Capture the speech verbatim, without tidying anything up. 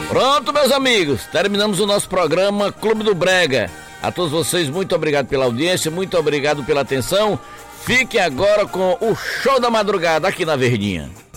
Pronto, meus amigos, terminamos o nosso programa Clube do Brega. A todos vocês, muito obrigado pela audiência, muito obrigado pela atenção. Fiquem agora com o Show da Madrugada aqui na Verdinha.